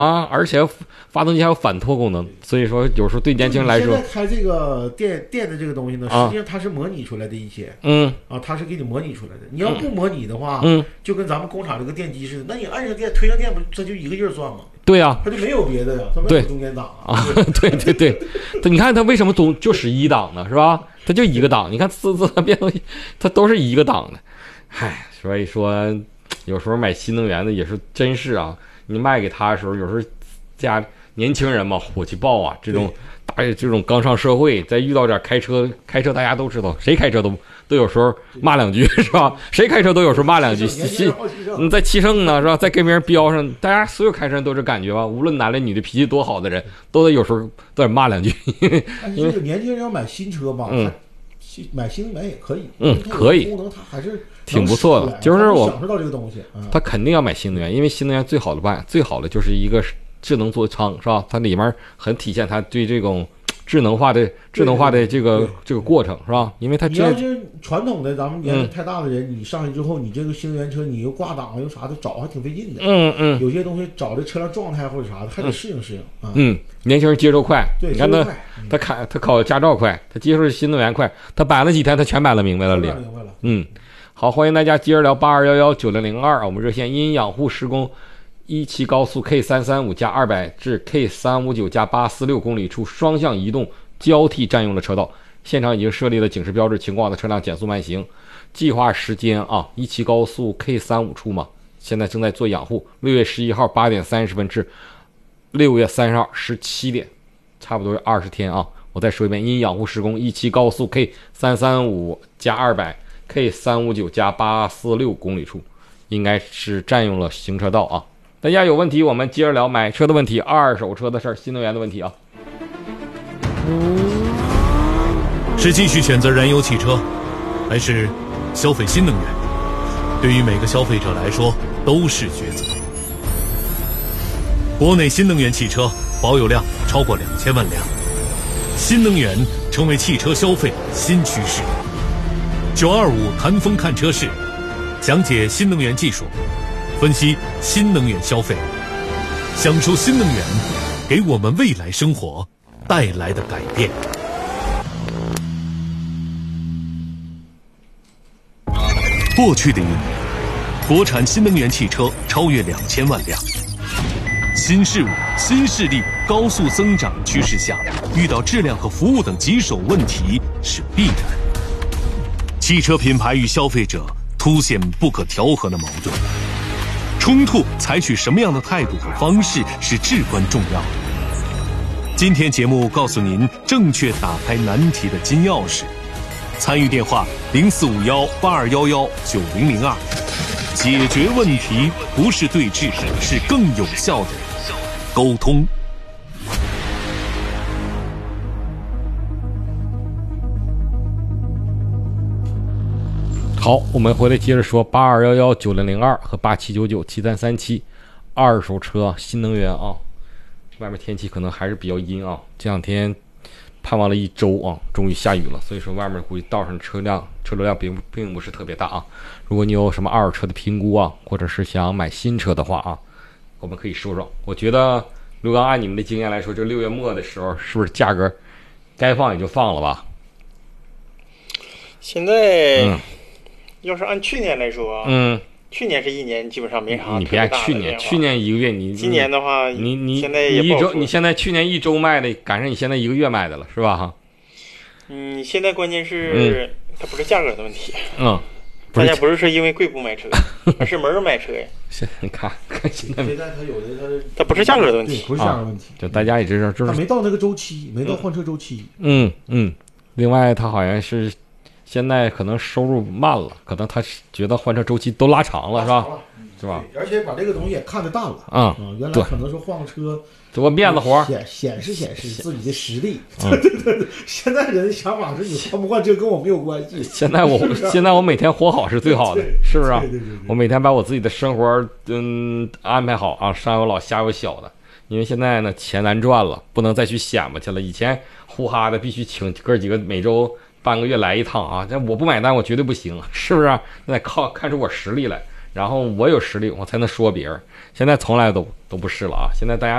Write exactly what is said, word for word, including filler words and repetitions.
啊，而且发动机还有反拖功能，所以说有时候对年轻人来说， 现在开这个电电的这个东西呢， 啊、 实际上它是模拟出来的一些， 嗯啊，它是给你模拟出来的。你要不模拟的话， 嗯， 就跟咱们工厂这个电机似的，那你按上电推上电，不这就一个劲儿转吗？ 对呀、啊， 它就没有别的呀，它没有中间档啊，对对对，你看它为什么总就使一档呢？是吧？它就一个档，你看四次变动它都是一个档的，唉，所以说有时候买新能源的也是真是啊。你卖给他的时候，有时候家年轻人嘛，火气爆啊，这种大这种刚上社会，再遇到点开车开车，大家都知道，谁开车都都有时候骂两句，是吧？谁开车都有时候骂两句。嗯，在气盛呢，是吧？再跟别人飙上，大家所有开车人都是感觉吧，无论男的女的，脾气多好的人，都得有时候都得骂两句。 因为年轻人要买新车吧， 嗯， 买新能源也可以， 嗯，可以， 功能它还是挺不错的。就是我享受到这个东西，嗯、 他肯定要买新能源，因为新能源最好的办，最好的就是一个智能座舱，是吧？它里面很体现它对这种智能化的智能化的这个这个过程，是吧？因为它你要是传统的咱们年龄太大的人，嗯、你上去之后，你这个新能源车你又挂档又啥的，找还挺费劲的。 嗯嗯， 有些东西找这车辆状态或者啥的，还得适应适应啊。 嗯，年轻人接受快， 对， 你看他嗯、 他开他考驾照快，他接受新能源快，他摆了几天，他全摆了明白了， 明白了。 嗯，好，欢迎大家接着聊八二一一九零零二，我们热线因养护施工。一期高速 K 三三五加二百至 K 三五九加八四六公里处双向移动交替占用了车道，现场已经设立了警示标志，情况的车辆减速慢行。计划时间啊，一期高速 K 三五处嘛，现在正在做养护，六月十一号八点三十分至六月三十号十七点，差不多是二十天啊。我再说一遍，因养护施工，一期高速 K 三三五加二百 K 三五九加八四六公里处，应该是占用了行车道啊。大家有问题我们接着聊买车的问题，二手车的事儿，新能源的问题啊。 是继续选择燃油汽车，还是消费新能源？对于每个消费者来说都是抉择。国内新能源汽车保有量超过两千万辆，新能源成为汽车消费新趋势。九二五谈风看车市，讲解新能源技术，分析新能源消费，享受新能源给我们未来生活带来的改变。过去的一年，国产新能源汽车超越两千万辆。新事物、新势力高速增长趋势下，遇到质量和服务等棘手问题是必然。汽车品牌与消费者凸显不可调和的矛盾。冲突采取什么样的态度和方式是至关重要的。今天节目告诉您正确打开难题的金钥匙。参与电话零四五幺八二幺幺九零零二，解决问题不是对峙，是更有效的沟通。 好，我们回来接着说八二幺幺九零零二和八七九九七三三七，二手车新能源啊，外面天气可能还是比较阴啊，这两天盼望了一周啊，终于下雨了，所以说外面估计道上车辆车流量并并不是特别大啊。如果你有什么二手车的评估啊，或者是想买新车的话啊，我们可以说说。我觉得刘刚按你们的经验来说，这六月末的时候是不是价格该放也就放了吧？ 现在、 嗯、 要是按去年来说， 嗯， 去年是一年基本上没啥。 你别按去年，去年一个月你今年的话， 你你现在也你一周，你现在去年一周卖的，赶上你现在一个月卖的了，是吧？哈。 嗯，现在关键是、嗯、它不是价格的问题。 嗯。 大家不是说因为贵不买车，而是没人买车呀。 你看，看现在现在它有的它它不是价格的问题， 不是价格问题， 啊、就大家也知道，就是它没到那个周期，没到换车周期。 嗯嗯。另外，他好像是现在可能收入慢了，可能他觉得换车周期都拉长了，是吧？是吧？ 而且把这个东西也看得淡了。 啊、 嗯，原来可能是换个车。 做面子活， 显显示显示自己的实力。对对对对，现在人的想法是你换不换车跟我没有关系。 现在我现在我每天活好是最好的，是不是、啊？ 对对对对， 我每天把我自己的生活嗯安排好啊，上有老下有小的。因为现在呢钱难赚了，不能再去显摆去了。以前呼哈的必须请哥几个每周半个月来一趟啊，这我不买单我绝对不行，是不是、啊？那得靠看出我实力来。 然后我有实力我才能说别人，现在从来都都不是了啊！现在大家